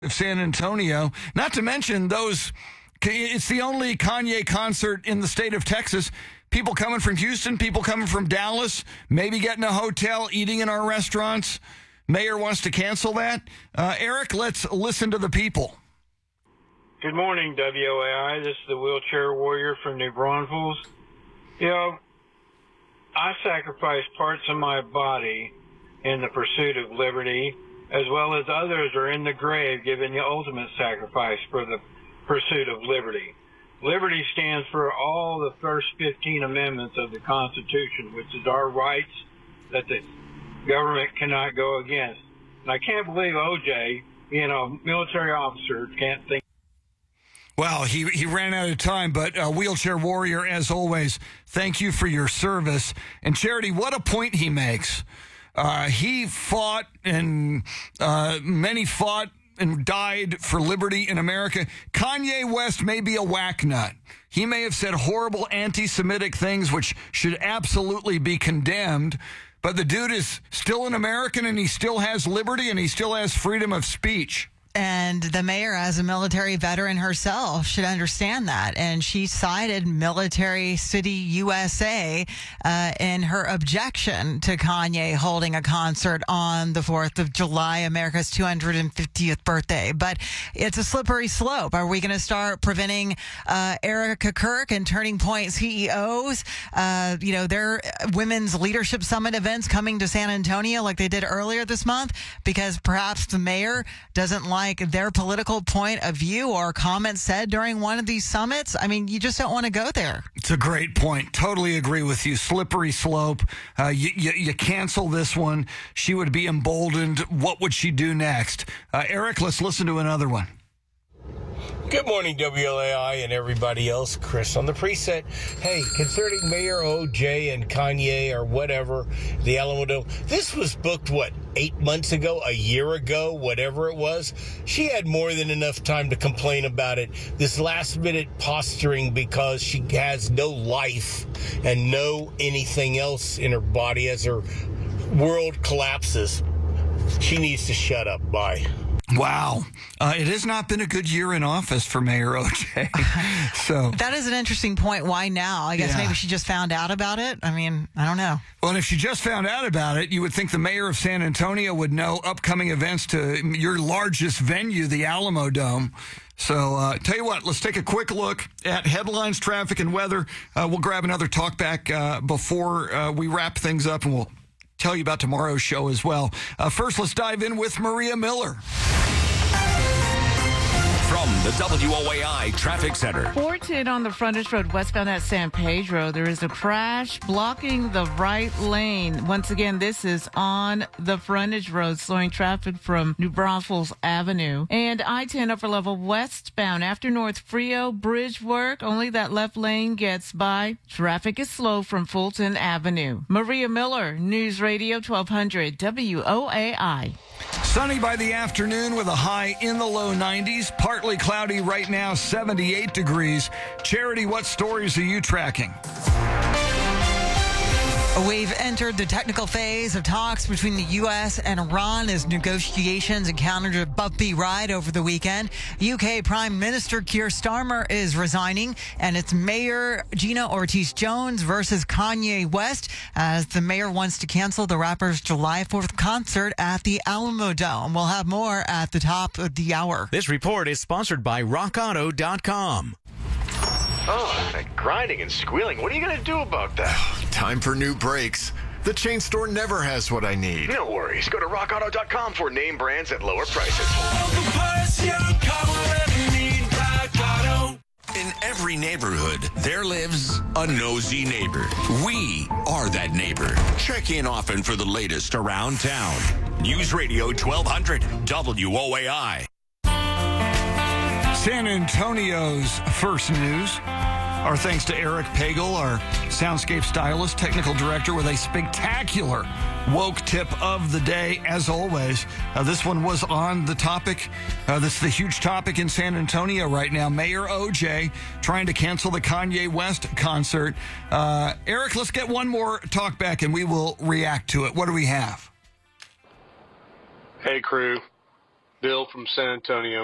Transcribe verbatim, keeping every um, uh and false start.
of San Antonio, not to mention those, it's the only Kanye concert in the state of Texas. People coming from Houston, people coming from Dallas, maybe getting a hotel, eating in our restaurants. Mayor wants to cancel that. Uh, Eric, let's listen to the people. Good morning, W O A I. This is the wheelchair warrior from New Braunfels. You know, I sacrifice parts of my body in the pursuit of liberty, as well as others are in the grave giving the ultimate sacrifice for the pursuit of liberty. Liberty stands for all the first fifteen amendments of the Constitution, which is our rights that the government cannot go against. And I can't believe O J, you know, military officer, can't think. Well, he, he ran out of time, but uh, Wheelchair Warrior, as always, thank you for your service. And Charity, what a point he makes. Uh, he fought, and uh, many fought and died for liberty in America. Kanye West may be a whack nut. He may have said horrible anti-Semitic things, which should absolutely be condemned. But the dude is still an American, and he still has liberty, and he still has freedom of speech. And the mayor, as a military veteran herself, should understand that. And she cited Military City U S A uh, in her objection to Kanye holding a concert on the fourth of July, America's two hundred fiftieth birthday. But it's a slippery slope. Are we going to start preventing uh, Erica Kirk and Turning Point C E Os, uh, you know, their Women's Leadership Summit events coming to San Antonio like they did earlier this month? Because perhaps the mayor doesn't like like their political point of view or comments said during one of these summits? I mean, you just don't want to go there. It's a great point. Totally agree with you. Slippery slope. Uh, you, you, you cancel this one. She would be emboldened. What would she do next? Uh, Eric, let's listen to another one. Good morning, W L A I and everybody else. Chris on the preset. Hey, concerning Mayor O J and Kanye or whatever, the Alamo Dome, this was booked, what, eight months ago, a year ago, whatever it was? She had more than enough time to complain about it. This last-minute posturing because she has no life and no anything else in her body as her world collapses. She needs to shut up. Bye. Wow. Uh, it has not been a good year in office for Mayor O J. So that is an interesting point. Why now? I guess yeah. Maybe she just found out about it. I mean, I don't know. Well, and if she just found out about it, you would think the mayor of San Antonio would know upcoming events to your largest venue, the Alamo Dome. So uh, tell you what, let's take a quick look at headlines, traffic, and weather. Uh, we'll grab another talkback uh, before uh, we wrap things up, and we'll tell you about tomorrow's show as well. Uh, first, let's dive in with Maria Miller. From the W O A I Traffic Center. four ten on the frontage road westbound at San Pedro. There is a crash blocking the right lane. Once again, this is on the frontage road, slowing traffic from New Braunfels Avenue. And I ten upper level westbound after North Frio bridge work. Only that left lane gets by. Traffic is slow from Fulton Avenue. Maria Miller, News Radio twelve hundred W O A I. Sunny by the afternoon with a high in the low nineties. Partly cloudy right now, seventy-eight degrees. Charity, what stories are you tracking? We've entered the technical phase of talks between the U S and Iran as negotiations encountered a bumpy ride over the weekend. U K Prime Minister Keir Starmer is resigning, and it's Mayor Gina Ortiz-Jones versus Kanye West, as the mayor wants to cancel the rapper's July fourth concert at the Alamo Dome. We'll have more at the top of the hour. This report is sponsored by rock auto dot com. Oh, that grinding and squealing. What are you going to do about that? Time for new brakes. The chain store never has what I need. No worries. Go to rock auto dot com for name brands at lower prices. In every neighborhood, there lives a nosy neighbor. We are that neighbor. Check in often for the latest around town. News Radio twelve hundred W O A I. San Antonio's first news. Our thanks to Eric Pagel, our soundscape stylist, technical director, with a spectacular woke tip of the day, as always. Uh, this one was on the topic. Uh, this is the huge topic in San Antonio right now. Mayor O J trying to cancel the Kanye West concert. Uh, Eric, let's get one more talk back and we will react to it. What do we have? Hey, crew. Bill from San Antonio.